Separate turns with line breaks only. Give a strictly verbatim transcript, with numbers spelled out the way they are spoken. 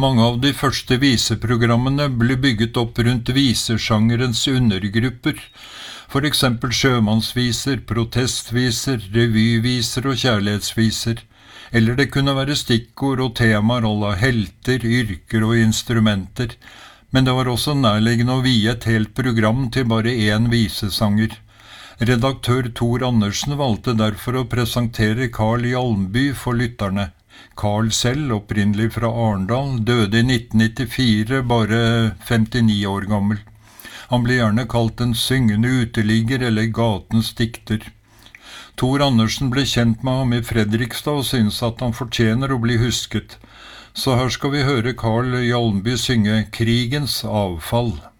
Mange av de første viseprogrammene ble bygget opp rundt visesjangerens undergrupper, for eksempel sjømannsviser, protestviser, revyviser og kjærlighetsviser, eller det kunne være stikkord og temaer alla helter, yrker og instrumenter, men det var også nærliggende å vie et helt program til bare én visesanger. Redaktør Tor Andersen valgte derfor å presentere Carl Hjalmby for lytterne. Carl selv, opprinnelig fra Arendal, døde i nitten nittifire, bare femtini år gammel. Han ble gjerne kalt en syngende uteligger eller gatens dikter. Tor Andersen ble kjent med ham i Fredrikstad og synes at han fortjener å bli husket. Så her skal vi høre Carl Hjalmby synge Krigens avfall.